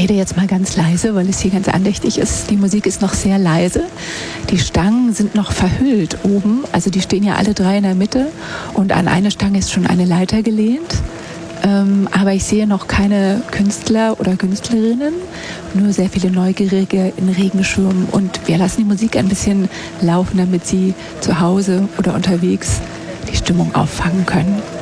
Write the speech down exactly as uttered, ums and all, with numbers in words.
rede jetzt mal ganz leise, weil es hier ganz andächtig ist. Die Musik ist noch sehr leise. Die Stangen sind noch verhüllt oben. Also die stehen ja alle drei in der Mitte. Und an eine Stange ist schon eine Leiter gelehnt. Ähm, aber ich sehe noch keine Künstler oder Künstlerinnen. Nur sehr viele Neugierige in Regenschirmen. Und wir lassen die Musik ein bisschen laufen, damit Sie zu Hause oder unterwegs die Stimmung auffangen können.